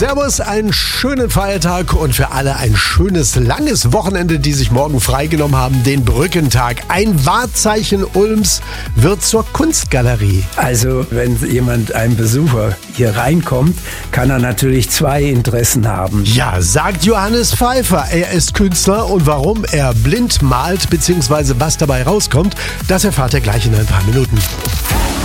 Servus, einen schönen Feiertag und für alle ein schönes, langes Wochenende, die sich morgen freigenommen haben, den Brückentag. Ein Wahrzeichen Ulms wird zur Kunstgalerie. Also, wenn ein Besucher hier reinkommt, kann er natürlich zwei Interessen haben. Ja, sagt Johannes Pfeiffer. Er ist Künstler und warum er blind malt bzw. was dabei rauskommt, das erfahrt ihr gleich in ein paar Minuten.